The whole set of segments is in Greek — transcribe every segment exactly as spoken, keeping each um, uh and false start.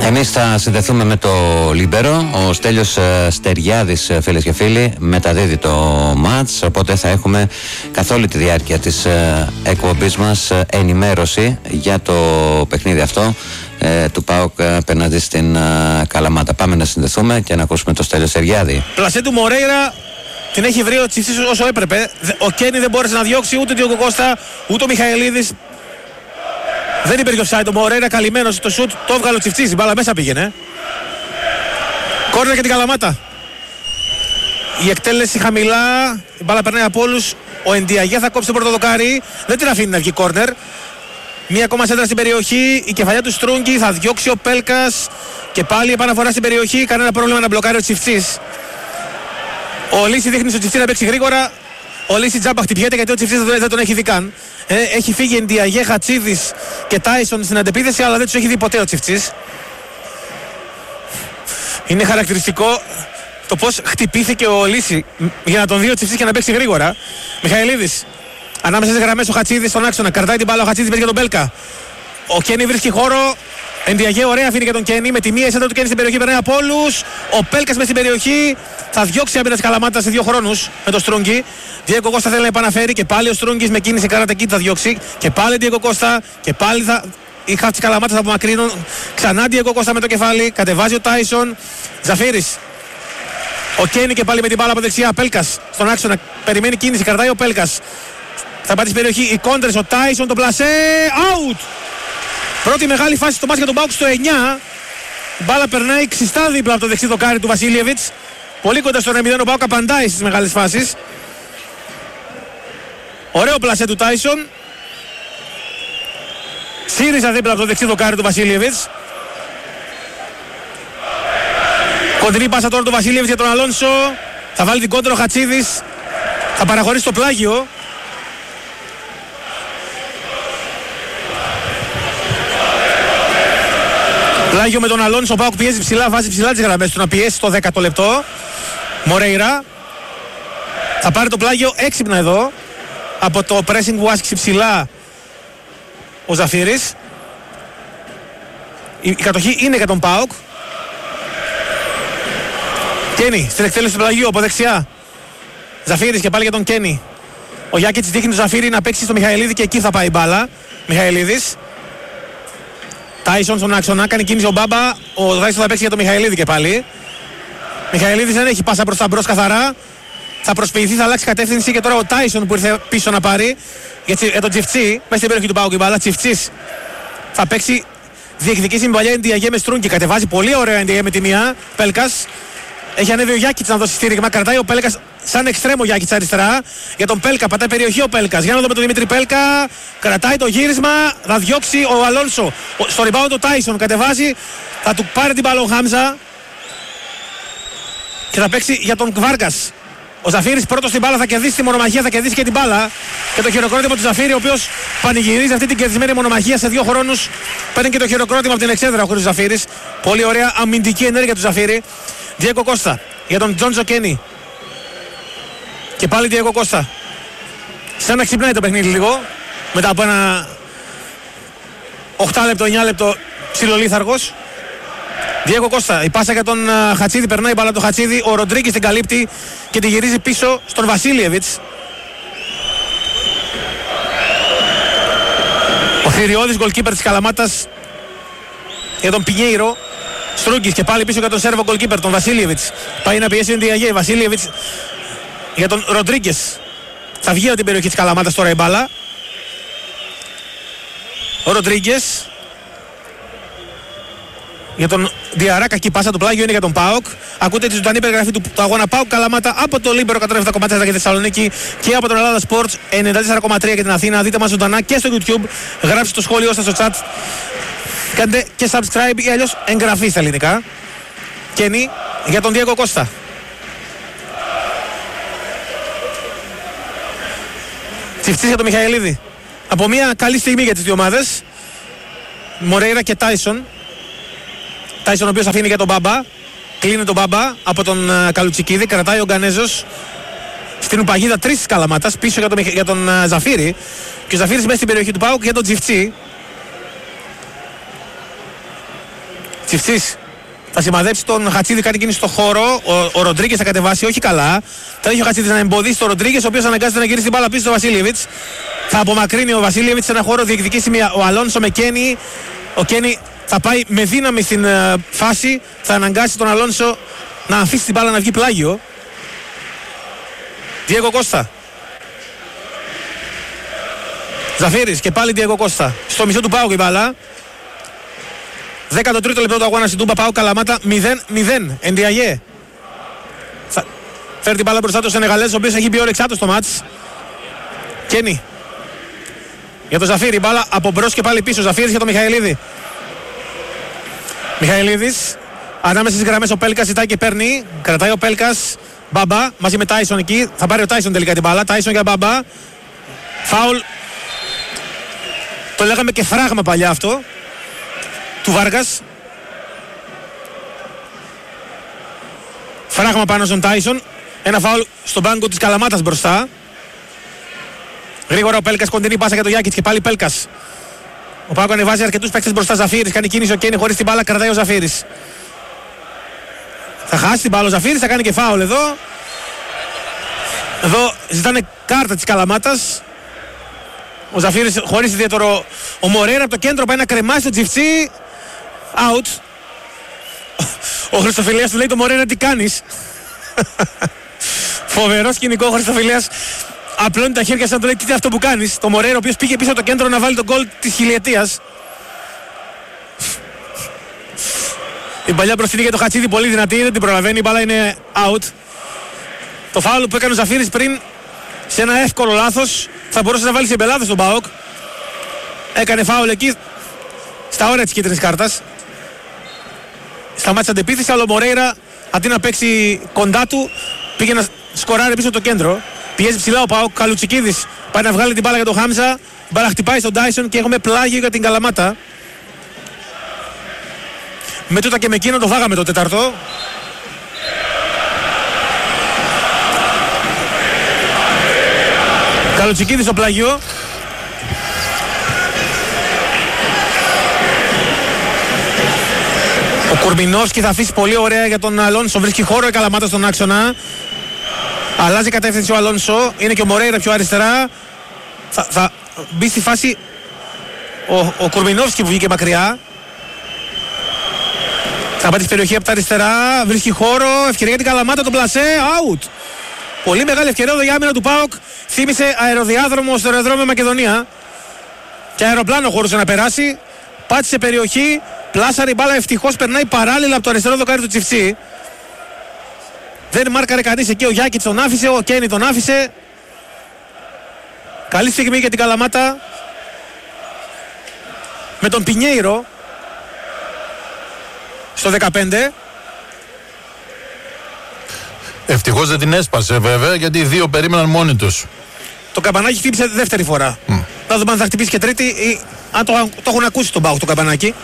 Εμείς θα συνδεθούμε με το Λίμπερο. Ο Στέλιος Στεριάδης, φίλες και φίλοι, μεταδίδει το μάτς, οπότε θα έχουμε καθ' όλη τη διάρκεια της εκπομπής μας ενημέρωση για το παιχνίδι αυτό ε, του ΠΑΟΚ απέναντι στην Καλαμάτα. Πάμε να συνδεθούμε και να ακούσουμε το Στέλιο Στεριάδη. Πλασέ του Μορέιρα την έχει βρει ο Τσιφτής όσο έπρεπε. Ο Κένι δεν μπόρεσε να διώξει ούτε ο Διόγκο Κώστα ούτε ο Μιχαηλίδης. Δεν υπήρχε offside, ο Μορέιρα καλυμμένος, το σουτ το έβγαλε ο Τσιφτής, η μπάλα μέσα πήγαινε. Κόρνερ για την Καλαμάτα. Η εκτέλεση χαμηλά, η μπάλα περνάει από όλους. Ο Εντιαγέ θα κόψει το πρώτο δοκάρι, δεν την αφήνει να βγει κόρνερ. Μία ακόμα σέντρα στην περιοχή, η κεφαλιά του Στρούγκη, θα διώξει ο Πέλκας και πάλι επαναφορά στην περιοχή, κανένα πρόβλημα να μπλοκάρει ο Τσιφτής. Ο Λύση δείχνει στο Τσιφτή να παίξει γρήγορα. Ο Λύση τζάμπα χτυπιέται γιατί ο Τσιφτής δεν τον έχει δει καν. Ε, έχει φύγει Εντιαγέ, Χατσίδης και Τάισον στην αντεπίθεση, αλλά δεν τους έχει δει ποτέ ο Τσιφτής. Είναι χαρακτηριστικό το πώς χτυπήθηκε ο Λύση για να τον δει ο Τσιφτής και να παίξει γρήγορα. Μιχαηλίδης, ανάμεσα στις γραμμές ο Χατσίδης στον άξονα, κρατάει την μπάλα ο Χατσίδης για τον Μπέλκα. Ο Κένι βρίσκει χώρο. Εντιαγέ, ωραία αφήνει για τον Κένι. Με τη μία σέντρα του Κένι στην περιοχή περνάει από όλους. Ο Πέλκας μες στην περιοχή. Θα διώξει άμυνα της Καλαμάτας σε δύο χρόνους με τον Στρούγκη. Διέγκο Κώστα θέλει να επαναφέρει και πάλι ο Στρούγκης με κίνηση καράτε εκεί θα διώξει. Και πάλι Διέγκο Κώστα. Και πάλι θα. Οι χαφ της Καλαμάτας θα απομακρύνουν. Ξανά Διέγκο Κώστα με το κεφάλι. Κατεβάζει ο Τάισον. Ζαφύρης. Ο Κένι και πάλι με την μπάλα από δεξιά. Πέλκας στον άξονα. Περιμένει κίνηση. Κρατάει ο Πέλκας. Θα πάει στην περιοχή. Οι κόντρες. Ο Τάισον το πλασέ. Out! Πρώτη μεγάλη φάση στο μάτς για τον ΠΑΟΚ στο εννιά. Μπάλα περνάει ξιστά δίπλα από το δεξί δοκάρι του Βασίλιεβιτς. Πολύ κοντά στο ένα μηδέν, ο ΠΑΟΚ απαντάει στις μεγάλες φάσεις. Ωραίο πλασέ του Τάισον. Σύριζα δίπλα από το δεξί δοκάρι του Βασίλιεβιτς. Κοντινή πάσα τώρα του Βασίλιεβιτς για τον Αλόνσο. Θα βάλει την κόντρα ο Χατσίδης. Θα παραχωρήσει το πλάγιο. Πλάγιο με τον Αλόνσο, ο ΠΑΟΚ πιέζει ψηλά, βάζει ψηλά τις γραμμές του να πιέσει το δέκατο λεπτό. Μορέιρα θα πάρει το πλάγιο έξυπνα εδώ από το pressing που άσκησε ψηλά ο Ζαφύρης. Η, η κατοχή είναι για τον ΠΑΟΚ. Κένι στην εκτέλεση του πλαγίου από δεξιά. Ζαφύρης και πάλι για τον Κένι. Ο Γιάκητς δείχνει τον Ζαφύρη να παίξει στο Μιχαηλίδη και εκεί θα πάει η μπάλα. Μιχαηλίδης. Τάισον στον άξονα, κάνει κίνηση ο Μπάμπα. Ο Τάισον θα παίξει για τον Μιχαηλίδη και πάλι. Μιχαηλίδης δεν έχει πάσα προς τα μπρος καθαρά. Θα προσποιηθεί, θα αλλάξει κατεύθυνση και τώρα ο Τάισον που ήρθε πίσω να πάρει. Για τον Τσιφτσί, μέσα στην περιοχή του ΠΑΟΚ η μπάλα. Τσιφτσής θα παίξει, διεκδικήσει την παλιά Εντιαγέ με Στρούγκη. Κατεβάζει πολύ ωραία Εντιαγέ με τη μία. Πέλκας. Έχει ανέβει ο Γιάκητς να δώσει στήριγμα. Κρατάει ο Πέλκας σαν εξτρέμο Γιάκητς αριστερά. Για τον Πέλκα, πατάει περιοχή ο Πέλκας. Για να δούμε τον Δημήτρη Πέλκα. Κρατάει το γύρισμα. Θα διώξει ο Αλόνσο. Στο rebound ο Τάισον κατεβάζει. Θα του πάρει την μπάλα ο Χάμζα. Και θα παίξει για τον Βάρκας. Ο Ζαφύρης πρώτος στην μπάλα θα κερδίσει τη μονομαχία, θα κερδίσει και την μπάλα. Και το χειροκρότημα του Ζαφύρη, ο οποίος πανηγυρίζει αυτή την κερδισμένη μονομαχία σε δύο χρόνους. Παίρνει και το χειροκρότημα από την εξέδρα ο Χρήστος Ζαφύρης. Πολύ ωραία αμυντική ενέργεια του Ζαφύρη. Διέγκο Κώστα για τον Τζόντζο Κένι. Και πάλι Διέγκο Κώστα. Σαν να ξυπνάει το παιχνίδι λίγο. Μετά από ένα οκτώ λεπτό, εννιά λεπτό ψιλολίθαργος. Διέγκο Κώστα, η πάσα για τον uh, Χατσίδη, περνάει η μπάλα του Χατσίδη. Ο Ροντρίγκης την καλύπτει και τη γυρίζει πίσω στον Βασίλιεβιτς. Ο θηριώδης γκολκίπερ της Καλαμάτας για τον Πινιέιρο. Στρούγκης και πάλι πίσω για τον Σέρβο γκολκίπερ, τον Βασίλιεβιτς. Πάει να πιέσει την Διαγέ. Βασίλιεβιτς για τον Ροντρίγκες. Θα βγει από την περιοχή της Καλαμάτας τώρα η μπάλα. Ο Ροντρίγκες για τον Διαρά, κακή πάσα, το πλάγιο είναι για τον ΠΑΟΚ. Ακούτε τη ζωντανή περιγραφή του, του αγώνα ΠΑΟΚ Καλαμάτα από το Λίμπερο εκατόν επτά κόμμα τέσσερα για τη Θεσσαλονίκη και από τον Ελλάδα Sports ενενήντα τέσσερα κόμμα τρία για την Αθήνα. Δείτε μας ζωντανά και στο YouTube. Γράψτε το σχόλιο σας στο chat. Κάντε και subscribe ή αλλιώς εγγραφή στα ελληνικά. Κένι για τον Διέγκο Κώστα. Τσιφτσής για τον Μιχαηλίδη. Από μια καλή στιγμή για τις δύο ομάδες. Μορέιρα και Τάισον. Τάισον ο οποίος αφήνει για τον Μπάμπα. Κλείνει τον Μπάμπα από τον uh, Καλουτσικίδη. Κρατάει ο Γκανέζος στην ουπαγίδα τρεις της Καλαμάτας πίσω για τον, για τον uh, Ζαφύρη. Και ο Ζαφύρης μέσα στην περιοχή του ΠΑΟΚ για τον Τσιφτσί. Τσιφτσής θα σημαδέψει τον Χατσίδη, κάνει κίνηση στο χώρο. Ο, ο Ροντρίγκες θα κατεβάσει, όχι καλά. Θα έχει ο Χατσίδης να εμποδίσει τον Ροντρίγκες, ο οποίος αναγκάζεται να γυρίσει την μπάλα πίσω στο Βασίλιεβιτς. Θα απομακρύνει ο Βασίλιεβιτς σε ένα χώρο, διεκδικήσει μια, ο Αλόνσο με Κένι. Ο Κένι θα πάει με δύναμη στην uh, φάση, θα αναγκάσει τον Αλόνσο να αφήσει την μπάλα να βγει πλάγιο. Διέγκο Κώστα. Ζαφύρης και πάλι Διέγκο Κώστα. Στο μισό του ΠΑΟΚ η μπάλα. δέκατο τρίτο λεπτό του αγώνα στην Τούμπα, ΠΑΟΚ Καλαμάτα μηδέν μηδέν. Ενδιαγέ. Θα φέρει την μπάλα μπροστά του ο Σενεγαλές, ο οποίος έχει μπει όρεξά στο μάτς. Κένι. Για τον Ζαφύρη, μπάλα από μπρος και πάλι πίσω. Ζαφύρης για τον Μιχαηλίδη. Μιχαηλίδης. Ανάμεσα στις γραμμές ο Πέλκας ζητάει και παίρνει. Κρατάει ο Πέλκας. Μπαμπά μαζί με Τάισον εκεί. Θα πάρει ο Τάισον τελικά την μπάλα. Τάισον για Μπαμπά. Φάουλ. Το λέγαμε και φράγμα παλιά αυτό. Του Βάργας. Φράγμα πάνω στον Τάισον. Ένα φάουλ στον πάγκο της Καλαμάτας μπροστά. Γρήγορα ο Πέλκας, κοντινή πάσα για τον Γιάκητς και πάλι Πέλκας. Ο Πάκο ανεβάζει αρκετούς παίκτες μπροστά. Ζαφύρης κάνει κίνηση ο Κένι χωρίς την μπάλα, κρατάει ο Ζαφύρης. Θα χάσει την μπάλα ο Ζαφύρης, θα κάνει και φάουλ εδώ. Εδώ ζητάνε κάρτα της Καλαμάτας. Ο Ζαφύρης χωρίς ιδιαίτερο. Ο Μορέρα από το κέντρο πάει να κρεμάσει το Τζιφτσί. Out. Ο Χριστοφιλέας του λέει το Μορέρα τι κάνεις. Φοβερό σκηνικό. Ο Χριστοφιλέας απλώνει τα χέρια σαν να του λέει τι είναι αυτό που κάνεις. Το Μορέρα ο οποίος πήγε πίσω από το κέντρο να βάλει τον γκολ της χιλιετίας. Η παλιά μπροστινή για το Χατσίδη πολύ δυνατή, δεν την προλαβαίνει, η μπάλα είναι out. Το φάουλ που έκανε ο Ζαφύρης πριν σε ένα εύκολο λάθος θα μπορούσε να βάλει σε μπελάδες τον ΠΑΟΚ. Έκανε φάουλ εκεί στα όρια της κίτρινης κάρτας. Σταμάτησε αντεπίθεση, αλλά ο Μορέιρα αντί να παίξει κοντά του πήγε να σκοράρει πίσω το κέντρο. Πιέζει ψηλά ο ΠΑΟΚ, Καλουτσικίδης πάει να βγάλει την μπάλα για τον Χάμζα. Η μπάλα χτυπάει στον Τάισον και έχουμε πλάγιο για την Καλαμάτα. Με τούτα και με εκείνο το φάγαμε το τέταρτο. Καλουτσικίδης στο πλάγιο. Ο Κουρμινόφσκι θα αφήσει πολύ ωραία για τον Αλόνσο. Βρίσκει χώρο η Καλαμάτα στον άξονα. Αλλάζει κατεύθυνση ο Αλόνσο. Είναι και ο Μορέιρα πιο αριστερά. Θα, θα μπει στη φάση ο, ο Κουρμινόφσκι που βγήκε μακριά. Θα πάει την περιοχή από τα αριστερά. Βρίσκει χώρο. Ευκαιρία για την Καλαμάτα. Τον πλασέ. Out. Πολύ μεγάλη ευκαιρία εδώ για άμυνα του ΠΑΟΚ. Θύμισε αεροδιάδρομο στο αεροδρόμιο Μακεδονία. Και αεροπλάνο χώρουσε να περάσει. Πάτησε περιοχή. Πλάσαρε η μπάλα. Ευτυχώς περνάει παράλληλα από το αριστερό δοκάρι του Τσιφτσί. Δεν μάρκαρε κανείς εκεί. Ο Γιάκητς τον άφησε. Ο Κένι τον άφησε. Καλή στιγμή για την Καλαμάτα. Με τον Πινιέιρο στο δεκαπέντε. Ευτυχώς δεν την έσπασε βέβαια, γιατί οι δύο περίμεναν μόνοι τους. Το καμπανάκι χτύπησε δεύτερη φορά. Mm. Θα δούμε αν θα χτυπήσει και τρίτη ή αν το, το έχουν ακούσει τον ΠΑΟΚ το καμπανάκι.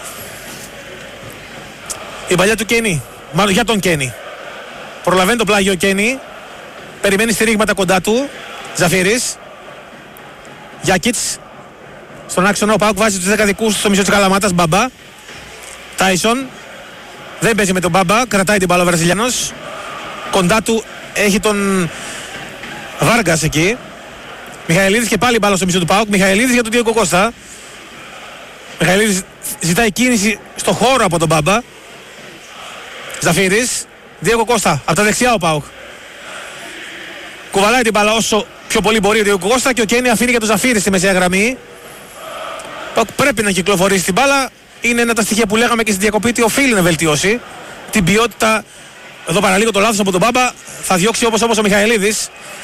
Η παλιά του Κένι. Μάλλον για τον Κένι. Προλαβαίνει το πλάγιο Κένι. Περιμένει στηρίγματα κοντά του. Ζαφύρης. Γιάκητς. Στον άξονα ο ΠΑΟΚ βάζει τους δέκα δικούς στο μισό της Καλαμάτας. Μπαμπά. Τάισον. Δεν παίζει με τον Μπάμπα. Κρατάει την μπάλα ο Βραζιλιανός. Κοντά του έχει τον Βάργας εκεί. Μιχαηλίδης και πάλι μπάλα στο μισό του ΠΑΟΚ. Μιχαηλίδης για τον Διέγκο Κώστα. Μιχαηλίδης ζητάει κίνηση στο χώρο από τον Μπάμπα. Ζαφύρης. Διέγκο Κώστα. Από τα δεξιά ο ΠΑΟΚ. Κουβαλάει την μπάλα όσο πιο πολύ μπορεί ο Διέγκο Κώστα και ο Κένι αφήνει για τον Ζαφύρη στη μεσαία γραμμή. ΠΑΟΚ πρέπει να κυκλοφορήσει την μπάλα. Είναι ένα από τα στοιχεία που λέγαμε και στην διακοπή ότι οφείλει να βελτιώσει την ποιότητα. Εδώ παραλίγο το λάθος από τον Μπάμπα. Θα διώξει όπως όπως ο Μιχαηλίδης.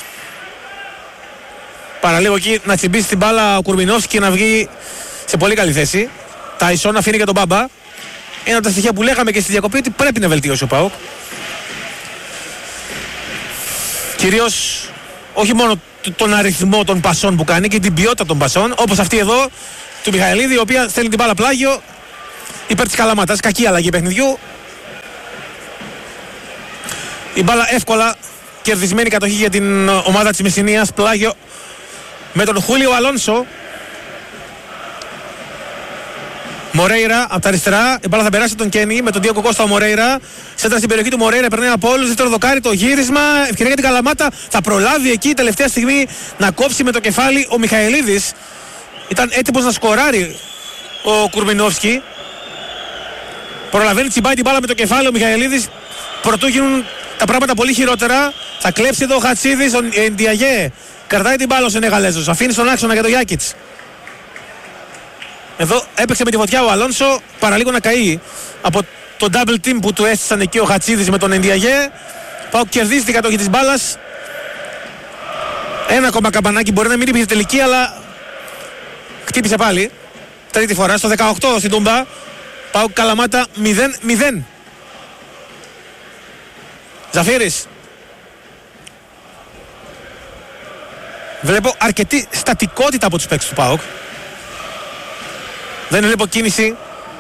Παραλίγο εκεί να τσιμπήσει την μπάλα ο Κουρμινόφσκι και να βγει σε πολύ καλή θέση. Τάισον αφήνει για τον Μπάμπα. Ένα από τα στοιχεία που λέγαμε και στη διακοπή ότι πρέπει να βελτιώσει ο ΠΑΟΚ. Κυρίως όχι μόνο τον αριθμό των πασών που κάνει και την ποιότητα των πασών. Όπως αυτή εδώ του Μιχαηλίδη, η οποία στέλνει την μπάλα πλάγιο υπέρ της Καλαμάτας. Κακή αλλαγή παιχνιδιού. Η μπάλα εύκολα κερδισμένη κατοχή για την ομάδα της Μεσσηνίας. Πλάγιο με τον Χούλιο Αλόνσο. Μορέιρα από τα αριστερά. Η μπάλα θα περάσει τον Κένι με τον Διέγκο Κώστα. Ο Μορέιρα. Σέντρα στην περιοχή του Μορέιρα. Περνάει από όλου. Δεύτερο δοκάρι. Το γύρισμα. Ευκαιρία για την Καλαμάτα. Θα προλάβει εκεί τελευταία στιγμή να κόψει με το κεφάλι ο Μιχαηλίδης. Ήταν έτοιμος να σκοράρει ο Κουρμινόφσκι. Προλαβαίνει, τσιμπάει την μπάλα με το κεφάλι ο Μιχαηλίδης. Προτού γίνουν τα πράγματα πολύ χειρότερα. Θα κλέψει εδώ ο Χατσίδης. Ο Ντιαγέ κρατάει την μπάλα ο Σενεγαλέζος. Αφήνει στον άξονα για το Γιάκιτς. Εδώ έπαιξε με τη φωτιά ο Αλόνσο. Παραλίγο να καεί από το double team που του έστησαν εκεί ο Χατσίδης με τον Ντιαγέ. Πάω κερδίζει την κατοχή της μπάλας. Ένα ακόμα καμπανάκι, μπορεί να μην υπήρχε τελική, αλλά χτύπησε πάλι. Τρίτη φορά στο δεκαοκτώ στην Τούμπα. Πάω Καλαμάτα μηδέν μηδέν. Ζαφύρης. Βλέπω αρκετή στατικότητα από τους παίκτες του ΠΑΟΚ. Δεν βλέπω κίνηση.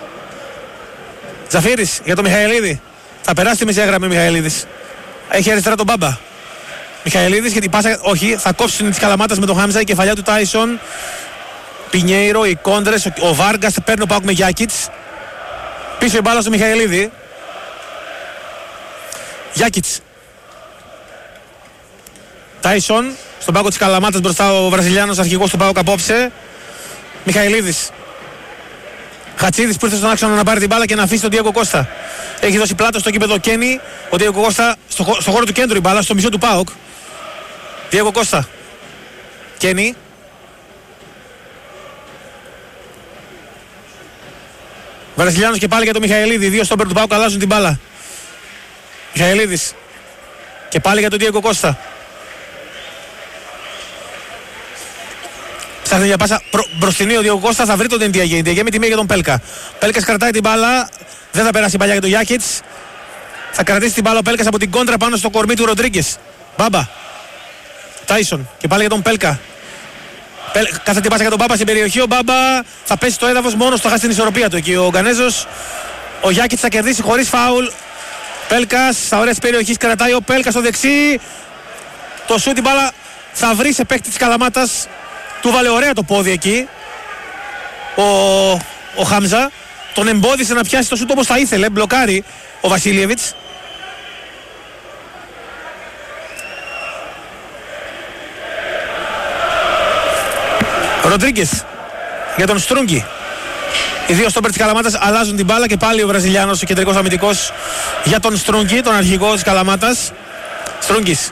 Ζαφύρης για τον Μιχαηλίδη. Θα περάσει τη μεσαία γραμμή ο Μιχαηλίδης. Έχει αριστερά τον Μπάμπα. Μιχαηλίδης γιατί πάσα, όχι, θα κόψουν τις Καλαμάτας με τον Χάμζα, η κεφαλιά του Τάισον. Πινιέιρο, οι κόντρες, ο, ο Βάργας, παίρνει ο ΠΑΟΚ με Γιάκιτς. Πίσω η μπάλα στο Μιχαηλίδη. Γιάκιτς. Τάισον, στον πάγκο της Καλαμάτας μπροστά ο Βραζιλιάνος αρχηγός του ΠΑΟΚ απόψε. Μιχαηλίδης. Χατσίδης που ήρθε στον άξονα να πάρει την μπάλα και να αφήσει τον Διέγκο Κώστα. Έχει δώσει πλάτο στο κήπεδο Κένι. Ο Διέγκο Κώστα στο, χω, στο χώρο του κέντρου η μπάλα, στο μισό του ΠΑΟΚ. Διέγκο Κώστα. Κένι. Βραζιλιάνος και πάλι για τον Μιχαηλίδη. Δύο στόπερ του ΠΑΟΚ αλλάζουν την μπάλα. Μιχαηλίδης. Και πάλι για τον Διέγκο Κώστα. Ψάχνει για πάσα προ, μπροστινή ο Διέγκο Κώστα, θα βρει τον Ντιαγέ. Ντιαγέ με τη μία για τον Πέλκα. Πέλκας κρατάει την μπάλα. Δεν θα περάσει η παλιά για τον Γιάκιτς. Θα κρατήσει την μπάλα ο Πέλκας από την κόντρα πάνω στο κορμί του Ροντρίγκες. Μπάμπα. Τάισον. Και πάλι για τον Πέλκα. Πέλ, κάθε την πάσα για τον Μπάμπα στην περιοχή. Ο Μπάμπα θα πέσει στο έδαφος μόνος, θα χάσει την ισορροπία του εκεί. Ο Γκανέζος. Ο Γιάκιτς θα κερδίσει χωρίς φάουλ. Πέλκας στα ωραία της περιοχής κρατάει ο Πέλκας στο δεξί. Το σούτ, την μπάλα θα βρει σε παίκτη της Καλαμάτας. Του βάλε ωραία το πόδι εκεί ο, ο Χάμζα. Τον εμπόδισε να πιάσει το σούτ όπως θα ήθελε. Μπλοκάρει ο Βασίλιεβιτς. Ροντρίγκες για τον Στρούγκι. Οι δύο στόπερ της Καλαμάτας αλλάζουν την μπάλα και πάλι ο Βραζιλιάνος, ο κεντρικός αμυντικός για τον Στρούγκι, τον αρχηγό της Καλαμάτας. Στρούγκης.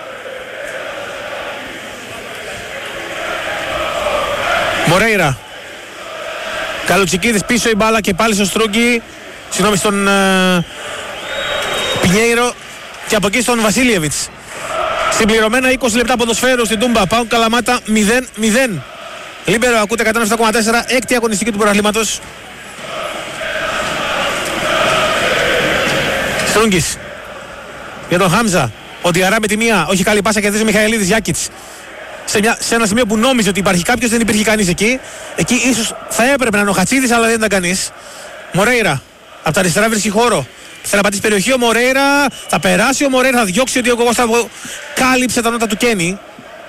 Μορέιρα. Καλουτσικίδης πίσω η μπάλα και πάλι στο Στρούγκι. Συγγνώμη στον uh, Πινιέιρο και από εκεί στον Βασίλιεβιτς. Συμπληρωμένα είκοσι λεπτά ποδοσφαίρου στην Τούμπα. ΠΑΟΚ Καλαμάτα μηδέν μηδέν. Λίμπερο ακούτε εκατόν επτά κόμμα τέσσερα, έκτη αγωνιστική του πρωταθλήματος. Στρούγκης για τον Χάμζα. Ο Διαρά με τη μία, όχι καλή πάσα, κερδίζει ο Μιχαηλίδης. Γιάκιτς σε, μια, σε ένα σημείο που νόμιζε ότι υπάρχει κάποιος, δεν υπήρχε κανείς εκεί. Εκεί ίσως θα έπρεπε να είναι ο Χατσίδης, αλλά δεν ήταν κανείς. Μορέιρα από τα αριστερά βρίσκει χώρο. Θέλει να πατήσει περιοχή ο Μορέιρα. Θα περάσει ο Μορέιρα, θα διώξει ο Διέγκο Κώστα. Κάλυψε τα νότα του Κένι.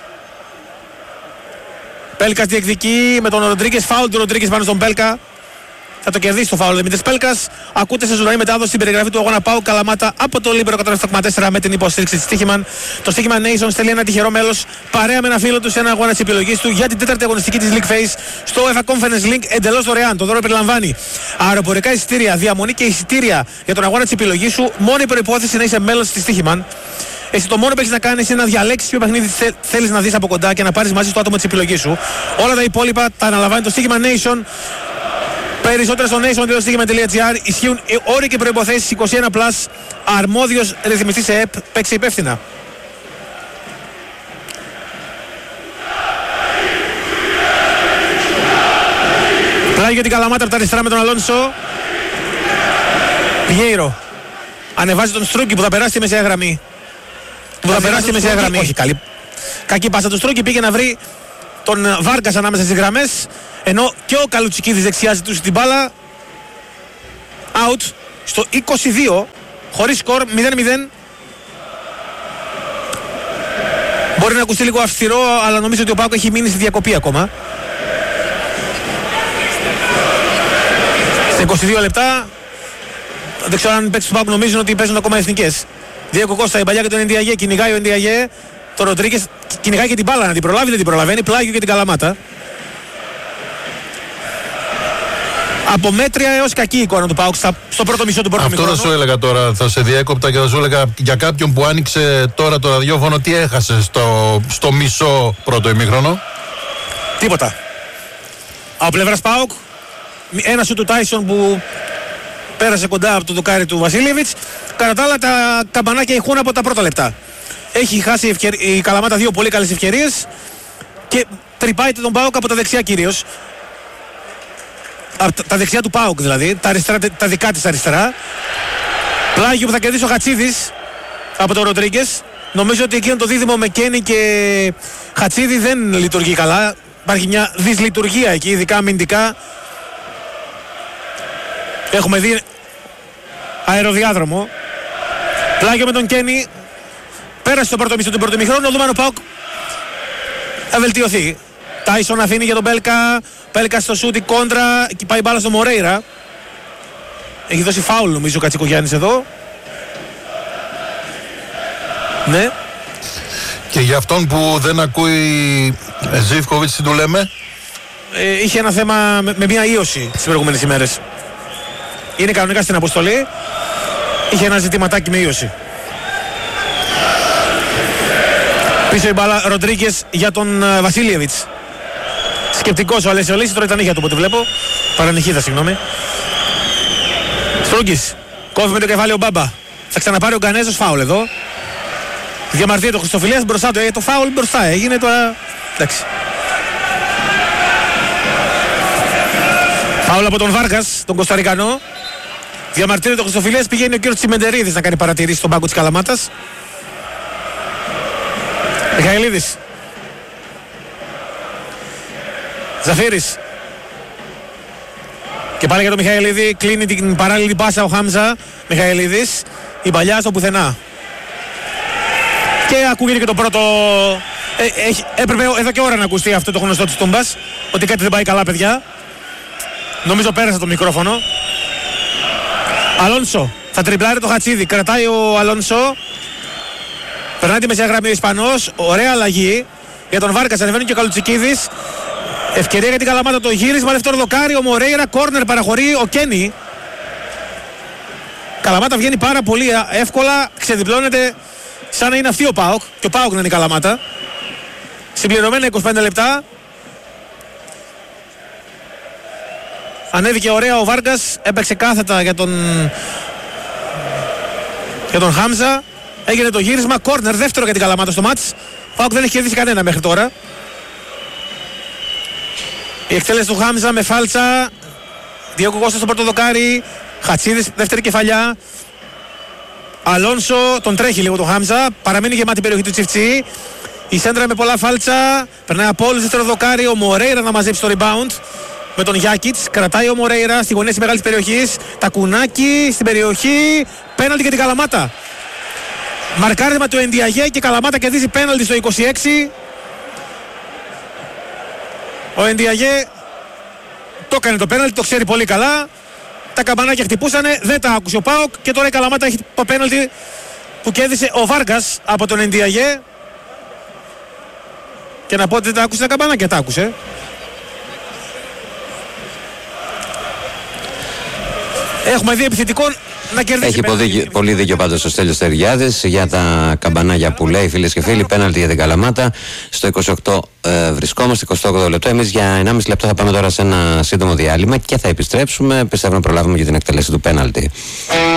Πέλκας διεκδικεί με τον Ροντρίγκες, φάουλ του Ροντρίγκες πάνω στον Πέλκα. Θα το κερδίσει το φάουλ ο Δημήτρης Πέλκας. Ακούτε σε ζωντανή μετάδοση στην περιγραφή του αγώνα ΠΑΟΚ Καλαμάτα από το Λίμπερο εκατόν επτά κόμμα τέσσερα με την υποστήριξη της Στίχημαν. Το Στίχημαν Nations στέλνει ένα τυχερό μέλος παρέα με ένα φίλο του σε ένα αγώνα της επιλογής του για την τέταρτη αγωνιστική της League Phase στο UEFA Conference Link εντελώς δωρεάν. Το δώρο περιλαμβάνει αεροπορικά εισιτήρια, διαμονή και εισιτήρια για τον αγώνα της επιλογής σου. Μόνη προϋπόθεση να είσαι μέλος της Στίχημαν. Εσύ το μόνο που έχεις να κάνεις είναι να διαλέξεις ποιο παιχνίδι θε, θέλεις να δεις από κοντά και να πάρεις μαζί στο άτομο της επιλογής σου. Όλα τα υπόλοιπα τα αναλαμβάνει το Στίχημα Nation. Περισσότερα στο nation τελεία στίχημα τελεία gr. Ισχύουν οι όροι και προϋποθέσεις. είκοσι ένα πλας. Αρμόδιος ρυθμιστής σε ΕΠ. Παίξε υπεύθυνα. Πλάγει για την Καλαμάτα από τα αριστερά με τον Αλόνσο. Πιέιρο. Ανεβάζει τον Στρούγκι που θα περάσει τη μεσαία γραμμή. Που θα περάσει τη μεσαία γραμμή. Όχι, καλή. Κακή πάσα του Στρούγκι, πήγε να βρει τον Βάργκας ανάμεσα στις γραμμές. Ενώ και ο Καλουτσικίδης δεξιά ζητούσε την μπάλα. Out στο είκοσι δύο. Χωρίς σκορ, μηδέν μηδέν. Μπορεί να ακουστεί λίγο αυστηρό, αλλά νομίζω ότι ο ΠΑΟΚ έχει μείνει στη διακοπή ακόμα. Στα είκοσι δύο λεπτά, δεν ξέρω αν οι παίκτες του ΠΑΟΚ νομίζουν ότι παίζουν ακόμα εθνικές. Διέκο Κώστα, η παλιά και τον Ενδιαγέ, κυνηγάει ο Ενδιαγέ, τον Ροντρίγκες, κυνηγάει και την μπάλα να την προλάβει, δεν την προλαβαίνει, πλάγιο και την Καλαμάτα. Από μέτρια έως κακή εικόνα του ΠΑΟΚ στο πρώτο μισό του πρώτου μηχρόνου. Αυτό θα σου έλεγα τώρα, θα σε διέκοπτα και θα σου έλεγα για κάποιον που άνοιξε τώρα το ραδιόφωνο, τι έχασε στο, στο μισό πρώτο ημίχρονο. Τίποτα. Από πλευράς ΠΑΟΚ, ένα σου του Τάισον που πέρασε κοντά από το δοκάρι του Βασίλιεβιτς. Κατά τα άλλα, τα καμπανάκια ηχούν από τα πρώτα λεπτά. Έχει χάσει η, ευκαιρ... η Καλαμάτα δύο πολύ καλές ευκαιρίες και τρυπάει τον ΠΑΟΚ από τα δεξιά κυρίως. Από τα δεξιά του ΠΑΟΚ δηλαδή, τα, αριστερά, τα δικά της αριστερά. Πλάγιο που θα κερδίσει ο Χατσίδης από τον Ροντρίγκες. Νομίζω ότι εκείνο το δίδυμο με Κένι και Χατσίδη δεν λειτουργεί καλά. Υπάρχει μια δυσλειτουργία εκεί, ειδικά αμυντικά. Έχουμε δει αεροδιάδρομο. Πλάγιο με τον Κένι. Πέρασε το πρώτο μισό του πρώτου μηχρόνου. Να δούμε αν ο ΠΑΟΚ θα βελτιωθεί. Τάισον αφήνει για τον Μπέλκα. Μπέλκα στο σούτι κόντρα. Εκεί πάει μπάλα στο Μορέιρα. Έχει δώσει φάουλ νομίζω ο Κατσικογιάννης εδώ. Ναι. Και για αυτόν που δεν ακούει Ζίβκοβιτς, τι του λέμε? Ε, είχε ένα θέμα με, με μια ίωση τις προηγούμενες ημέρες. Είναι κανονικά στην αποστολή. Είχε ένα ζητηματάκι με ίωση. Πίσω η μπάλα Ροντρίγκες για τον uh, Βασίλιεβιτς. Σκεπτικός ο Αλέσιο Λύση, τώρα ήταν νύχια του από ό,τι βλέπω. Παρανυχίδα, συγγνώμη. Στρούγκης. Κόβει με το κεφάλι ο Μπάμπα. Θα ξαναπάρει ο Γκανέζος, φάουλ εδώ. Διαμαρτύρεται ο Χριστοφιλίας μπροστά του. Ε, το φάουλ μπροστά έγινε τώρα. Εντάξει. Φάουλ από τον Βάργας, τον Κωνσταντινό. Διαμαρτύρεται ο Χριστοφιλίας. Πηγαίνει ο κύριος Τσιμεντερίδης να κάνει παρατηρήσεις στον πάγκο της Καλαμάτας. Μιχαηλίδης. Ζαφύρης. Και πάλι για τον Μιχαηλίδη. Κλείνει την παράλληλη πάσα ο Χάμζα. Μιχαηλίδης. Η παλιά στο πουθενά. Και ακούγεται και το πρώτο. Ε, έχει, έπρεπε εδώ και ώρα να ακουστεί αυτό το γνωστό της Τούμπας. Ότι κάτι δεν πάει καλά, παιδιά. Νομίζω πέρασε το μικρόφωνο. Αλόνσο. Θα τριπλάρει το Χατσίδι. Κρατάει ο Αλόνσο. Περνάει τη μεσαία γραμμή ο Ισπανός. Ωραία αλλαγή. Για τον Βάρκας ανεβαίνει και ο Καλουτσικίδης. Ευκαιρία για την Καλαμάτα, το γύρισμα. Δεύτερο δοκάρι. Ο Μορέιρα. Κόρνερ παραχωρεί ο Κένι. Καλαμάτα βγαίνει πάρα πολύ εύκολα. Ξεδιπλώνεται σαν να είναι αυτή ο ΠΑΟΚ. Και ο ΠΑΟΚ να είναι η Καλαμάτα. Συμπληρωμένα είκοσι πέντε λεπτά. Ανέβηκε ωραία ο Βάργκας. Έπαιξε κάθετα για τον για τον Χάμζα. Έγινε το γύρισμα. Κόρνερ. Δεύτερο για την Καλαμάτα στο μάτς. Ο ΠΑΟΚ δεν έχει κερδίσει κανένα μέχρι τώρα. Η εκτέλεση του Χάμζα με φάλτσα. Διέκο Κώστα στο πρώτο δοκάρι. Χατσίδης δεύτερη κεφαλιά. Αλόνσο τον τρέχει λίγο τον Χάμζα. Παραμένει γεμάτη περιοχή του Τσιφτσί. Η σέντρα με πολλά φάλτσα. Περνάει από όλους δεύτερο δοκάρι. Ο Μορέιρα να μαζέψει το rebound. Με τον Γιάκιτς. Κρατάει ο Μορέιρα στη γωνία της μεγάλης περιοχής. Τακουνάκι στην περιοχή. Πέναλτι για την Καλαμάτα. Μαρκάρισμα του Ενδιαγέ και Καλαμάτα κερδίζει πέναλτι στο είκοσι έξι. Ο Ενδιαγέ το έκανε το πέναλτι, το ξέρει πολύ καλά. Τα καμπανάκια χτυπούσανε, δεν τα άκουσε ο ΠΑΟΚ και τώρα η Καλαμάτα έχει το πέναλτι που κέρδισε ο Βάργκας από τον Ενδιαγέ. Και να πω ότι δεν τα άκουσε τα καμπανάκια, τα άκουσε. Έχουμε δει επιθετικών να κερδίσει. Έχει πέναλτι. Πολύ δίκιο πάντως ο Στέλιος Στεριάδης για τα καμπανάκια που λέει, φίλες και φίλοι. Πέναλτι για την Καλαμάτα. Στο είκοσι οκτώ ε, βρισκόμαστε, είκοσι οκτώ λεπτό. Εμείς για ενάμιση λεπτό θα πάμε τώρα σε ένα σύντομο διάλειμμα και θα επιστρέψουμε. Πιστεύω να προλάβουμε για την εκτέλεση του πέναλτι.